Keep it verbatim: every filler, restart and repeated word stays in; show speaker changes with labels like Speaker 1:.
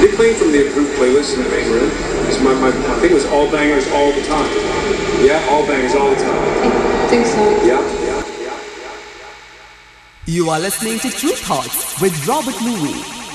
Speaker 1: they playing from the approved playlist in the main room? It's my, my, I think it was all bangers all the time. Yeah, all bangers all the time.
Speaker 2: I think so.
Speaker 1: Yeah, yeah.
Speaker 3: You are listening to True Thoughts with Robert Louis.